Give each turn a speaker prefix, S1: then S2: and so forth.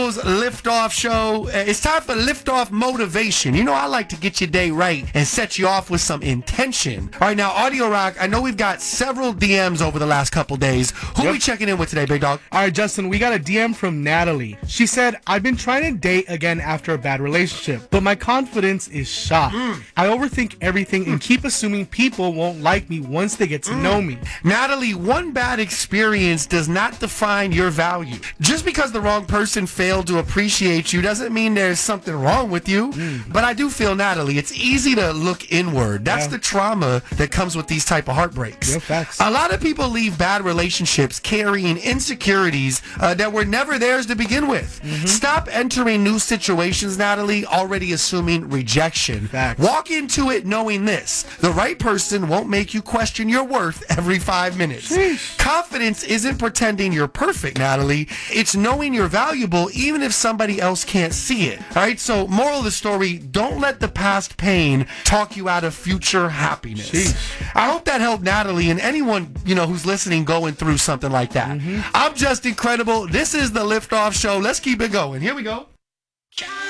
S1: Incredible's Liftoff Show. It's time for Liftoff Motivation. You know, I like to get your day right and set you off with some intention. All right, now, Audio Rock, I know we've got several DMs over the last couple days. Who are we checking in with today, big dog?
S2: All right, Justin, we got a DM from Natalie. She said, I've been trying to date again after a bad relationship, but my confidence is shot. I overthink everything and keep assuming people won't like me once they get to know me.
S1: Natalie, one bad experience does not define your value. Just because the wrong person failed to appreciate you doesn't mean there's something wrong with you. But I do feel, Natalie, it's easy to look inward. That's the trauma that comes with these type of heartbreaks.
S2: Yeah, facts.
S1: A lot of people leave bad relationships carrying insecurities that were never theirs to begin with. Stop entering new situations, Natalie, already assuming rejection.
S2: Facts.
S1: Walk into it knowing this: the right person won't make you question your worth every 5 minutes. Confidence isn't pretending you're perfect, Natalie. It's knowing you're valuable even if somebody else can't see it. All right, so moral of the story, don't let the past pain talk you out of future happiness. I hope that helped Natalie and anyone, who's listening going through something like that. I'm just incredible. This is the Liftoff Show. Let's keep it going. Here we go.